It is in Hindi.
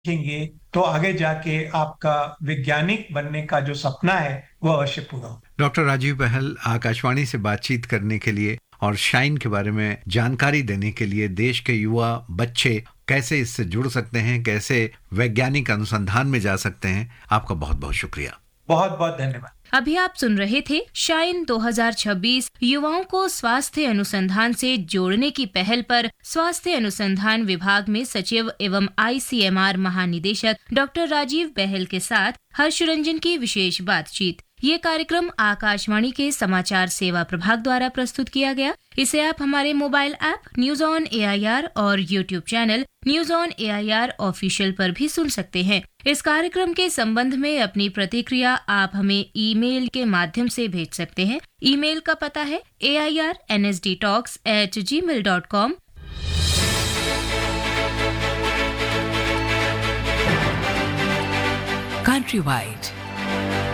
सीखेंगे तो आगे जाके आपका वैज्ञानिक बनने का जो सपना है वो अवश्य पूरा हो। डॉक्टर राजीव बहल, आकाशवाणी से बातचीत करने के लिए और शाइन के बारे में जानकारी देने के लिए, देश के युवा बच्चे कैसे इससे जुड़ सकते हैं, कैसे वैज्ञानिक अनुसंधान में जा सकते हैं, आपका बहुत बहुत शुक्रिया। बहुत बहुत धन्यवाद। अभी आप सुन रहे थे शाइन 2026 युवाओं को स्वास्थ्य अनुसंधान से जोड़ने की पहल पर स्वास्थ्य अनुसंधान विभाग में सचिव एवं ICMR महानिदेशक डॉक्टर राजीव बहल के साथ हर्षरंजन की विशेष बातचीत। ये कार्यक्रम आकाशवाणी के समाचार सेवा प्रभाग द्वारा प्रस्तुत किया गया। इसे आप हमारे mobile app news on AIR और YouTube channel news on AIR official पर भी सुन सकते हैं। इस कार्यक्रम के संबंध में अपनी प्रतिक्रिया आप हमें ईमेल के माध्यम से भेज सकते हैं। ईमेल का पता है airnsdtalks@gmail.com। Countrywide